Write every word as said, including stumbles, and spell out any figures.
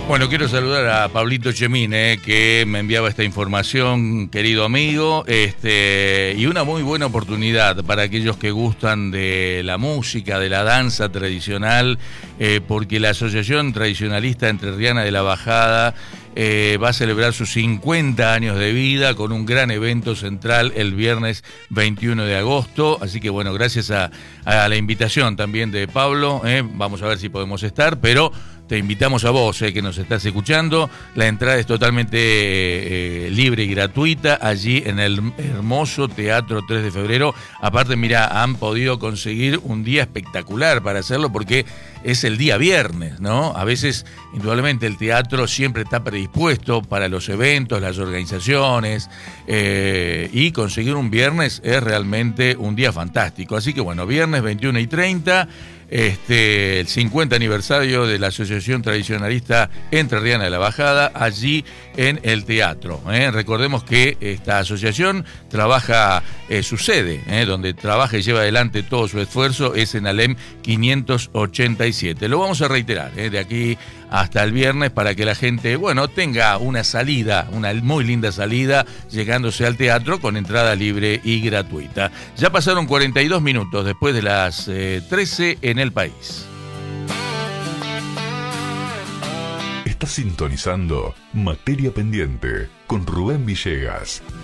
Bueno, quiero saludar a Pablito Chemín, eh, que me enviaba esta información, querido amigo, este, y una muy buena oportunidad para aquellos que gustan de la música, de la danza tradicional, eh, porque la Asociación Tradicionalista Entrerriana de la Bajada eh, va a celebrar sus cincuenta años de vida con un gran evento central el viernes veintiuno de agosto, así que bueno, gracias a, a la invitación también de Pablo, eh, vamos a ver si podemos estar, pero te invitamos a vos, eh, que nos estás escuchando. La entrada es totalmente eh, libre y gratuita allí en el hermoso Teatro tres de febrero. Aparte, mira, han podido conseguir un día espectacular para hacerlo porque es el día viernes, ¿no? A veces, indudablemente, el teatro siempre está predispuesto para los eventos, las organizaciones, eh, y conseguir un viernes es realmente un día fantástico. Así que bueno, viernes veintiuno y treinta, Este, el cincuenta aniversario de la Asociación Tradicionalista Entrerriana de la Bajada, allí en el teatro. ¿eh? Recordemos que esta asociación trabaja, eh, su sede, ¿eh? donde trabaja y lleva adelante todo su esfuerzo, es en Alem quinientos ochenta y siete. Lo vamos a reiterar, ¿eh? de aquí hasta el viernes, para que la gente, bueno, tenga una salida, una muy linda salida, llegándose al teatro con entrada libre y gratuita. Ya pasaron cuarenta y dos minutos después de las eh, trece en el país. Estás sintonizando Materia Pendiente con Rubén Villegas.